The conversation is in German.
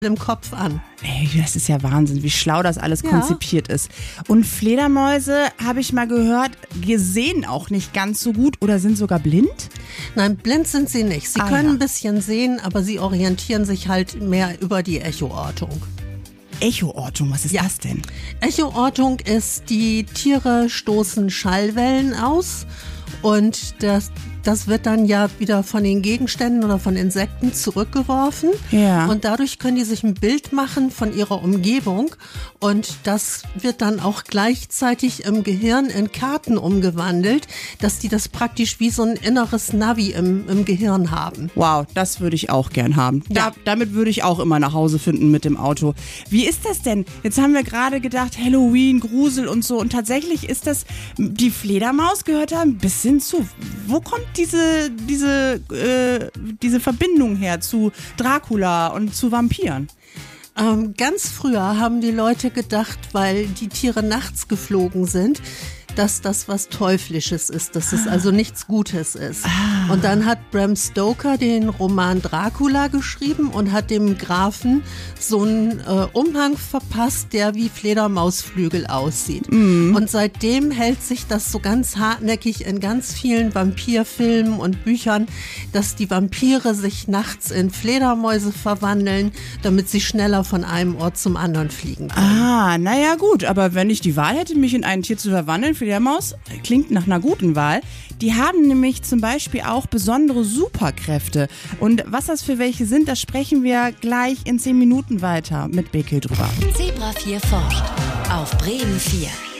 im Kopf an. Ey, das ist ja Wahnsinn, wie schlau das alles konzipiert ist. Und Fledermäuse, habe ich mal gehört, sehen auch nicht ganz so gut oder sind sogar blind? Nein, blind sind sie nicht. Sie können ein bisschen sehen, aber sie orientieren sich halt mehr über die Echoortung. Echoortung, was ist das denn? Echoortung ist, die Tiere stoßen Schallwellen aus und das wird dann ja wieder von den Gegenständen oder von Insekten zurückgeworfen. Ja. Und dadurch können die sich ein Bild machen von ihrer Umgebung. Und das wird dann auch gleichzeitig im Gehirn in Karten umgewandelt, dass die das praktisch wie so ein inneres Navi im Gehirn haben. Wow, das würde ich auch gern haben. Ja. Damit würde ich auch immer nach Hause finden mit dem Auto. Wie ist das denn? Jetzt haben wir gerade gedacht, Halloween, Grusel und so. Und tatsächlich ist das, die Fledermaus gehört da ein bisschen zu. Wo kommt diese Verbindung her zu Dracula und zu Vampiren? Ganz früher haben die Leute gedacht, weil die Tiere nachts geflogen sind, dass das was Teuflisches ist, dass es also nichts Gutes ist. Und dann hat Bram Stoker den Roman Dracula geschrieben und hat dem Grafen so einen Umhang verpasst, der wie Fledermausflügel aussieht. Und seitdem hält sich das so ganz hartnäckig in ganz vielen Vampirfilmen und Büchern, dass die Vampire sich nachts in Fledermäuse verwandeln, damit sie schneller von einem Ort zum anderen fliegen können. Naja gut, aber wenn ich die Wahl hätte, mich in ein Tier zu verwandeln, Fledermaus, klingt nach einer guten Wahl. Die haben nämlich zum Beispiel auch besondere Superkräfte. Und was das für welche sind, das sprechen wir gleich in 10 Minuten weiter mit Beke drüber. Zebra 4 forscht auf Bremen 4.